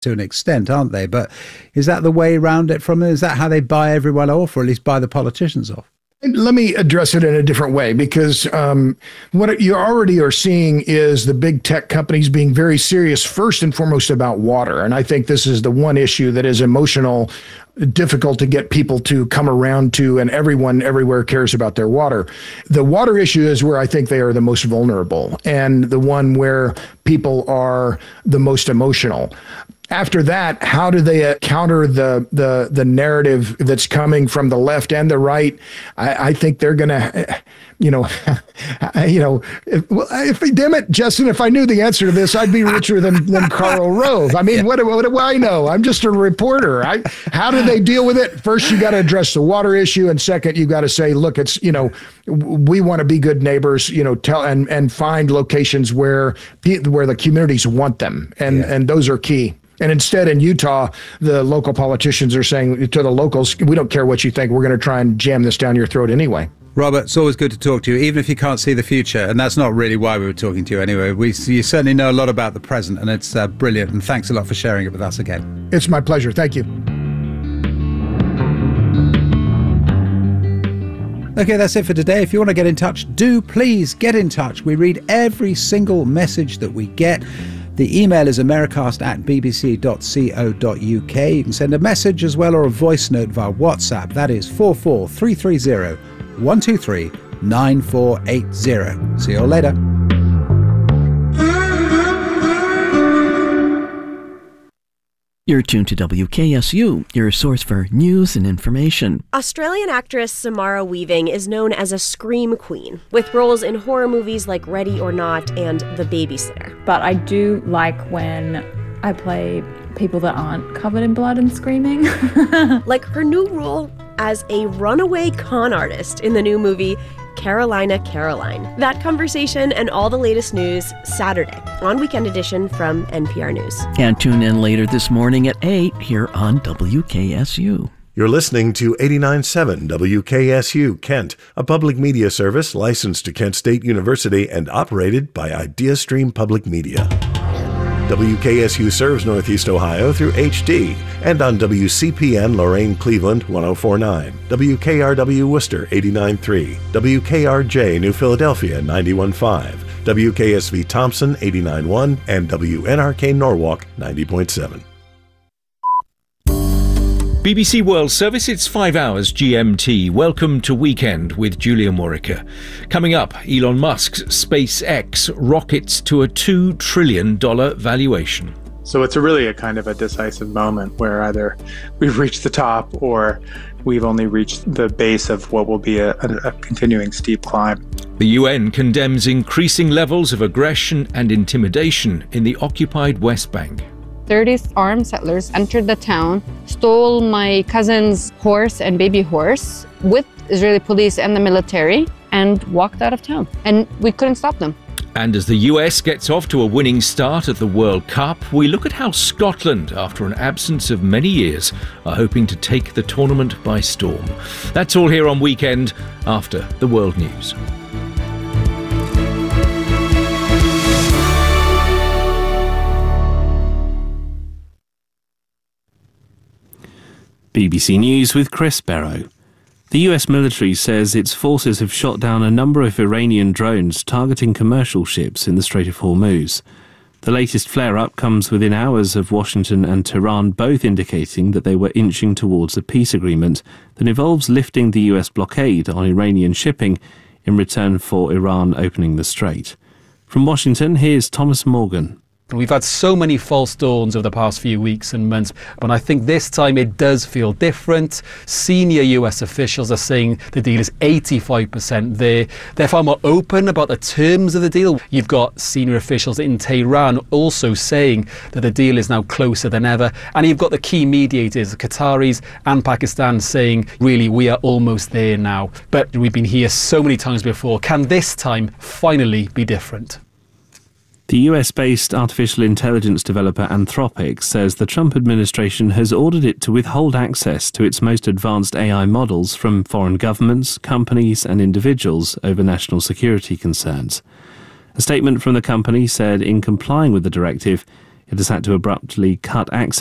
to an extent, aren't they? But is that the way around it from them? Is that how they buy everyone off, or at least buy the politicians off? Let me address it in a different way, because what you already are seeing is the big tech companies being very serious, first and foremost, about water. And I think this is the one issue that is emotional, difficult to get people to come around to, and everyone everywhere cares about their water. The water issue is where I think they are the most vulnerable, and the one where people are the most emotional. After that, how do they counter the narrative that's coming from the left and the right? I think they're going to, damn it, Justin, if I knew the answer to this, I'd be richer than Karl Rove. I mean, what do I know? I'm just a reporter. How do they deal with it? First, you got to address the water issue. And second, you got to say, look, it's, we want to be good neighbors, tell and find locations where the communities want them. And those are key. And instead, in Utah, the local politicians are saying to the locals, we don't care what you think. We're going to try and jam this down your throat anyway. Robert, it's always good to talk to you, even if you can't see the future. And that's not really why we were talking to you anyway. You certainly know a lot about the present, and it's brilliant. And thanks a lot for sharing it with us again. It's my pleasure. Thank you. Okay, that's it for today. If you want to get in touch, do please get in touch. We read every single message that we get. The email is americast@bbc.co.uk. You can send a message as well, or a voice note via WhatsApp. That is 44330 123 9480. See you all later. You're tuned to WKSU, your source for news and information. Australian actress Samara Weaving is known as a scream queen, with roles in horror movies like Ready or Not and The Babysitter. But I do like when I play people that aren't covered in blood and screaming. Like her new role as a runaway con artist in the new movie Carolina Caroline. That conversation and all the latest news Saturday on Weekend Edition from NPR News. And tune in later this morning at 8 here on WKSU. You're listening to 89.7 WKSU Kent, a public media service licensed to Kent State University and operated by IdeaStream Public Media. WKSU serves Northeast Ohio through HD and on WCPN Lorain Cleveland 104.9, WKRW Worcester 89.3, WKRJ New Philadelphia 91.5, WKSV Thompson 89.1, and WNRK Norwalk 90.7. BBC World Service, it's 5 hours GMT. Welcome to Weekend with Julia Morica. Coming up, Elon Musk's SpaceX rockets to a $2 trillion valuation. So it's really a kind of a decisive moment where either we've reached the top or we've only reached the base of what will be a continuing steep climb. The UN condemns increasing levels of aggression and intimidation in the occupied West Bank. 30 armed settlers entered the town, stole my cousin's horse and baby horse with Israeli police and the military, and walked out of town. And we couldn't stop them. And as the US gets off to a winning start at the World Cup, we look at how Scotland, after an absence of many years, are hoping to take the tournament by storm. That's all here on Weekend after the World News. BBC News with Chris Barrow. The US military says its forces have shot down a number of Iranian drones targeting commercial ships in the Strait of Hormuz. The latest flare-up comes within hours of Washington and Tehran both indicating that they were inching towards a peace agreement that involves lifting the US blockade on Iranian shipping in return for Iran opening the strait. From Washington, here's Thomas Morgan. We've had so many false dawns over the past few weeks and months, but I think this time it does feel different. Senior US officials are saying the deal is 85% there. They're far more open about the terms of the deal. You've got senior officials in Tehran also saying that the deal is now closer than ever. And you've got the key mediators, the Qataris and Pakistan, saying, really, we are almost there now. But we've been here so many times before. Can this time finally be different? The US-based artificial intelligence developer Anthropic says the Trump administration has ordered it to withhold access to its most advanced AI models from foreign governments, companies and individuals over national security concerns. A statement from the company said in complying with the directive, It has had to abruptly cut access